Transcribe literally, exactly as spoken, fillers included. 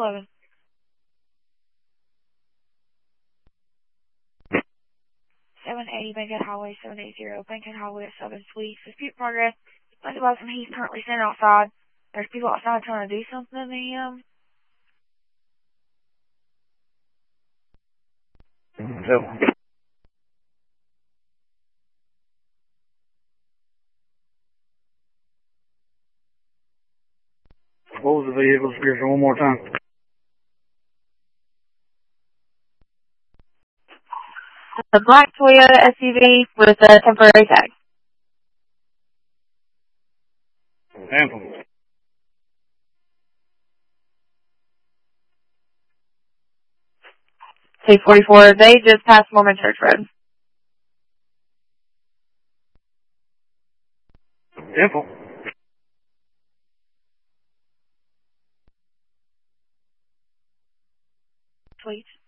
eleven. seven eighty Bankhead Highway, seven eighty Bankhead Highway at seven Suites. Dispute progress. Like about some he's currently standing outside. There's people outside trying to do something to him. So. What was the vehicle description one more time? A black Toyota S U V with a temporary tag. Sample. two forty-four, they just passed Mormon Church Road. Simple. Sweet.